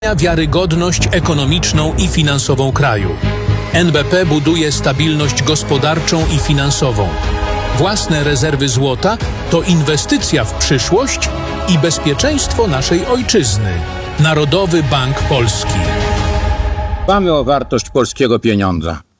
wiarygodność ekonomiczną i finansową kraju. NBP buduje stabilność gospodarczą i finansową. Własne rezerwy złota to inwestycja w przyszłość i bezpieczeństwo naszej ojczyzny. Narodowy Bank Polski. Dbamy o wartość polskiego pieniądza.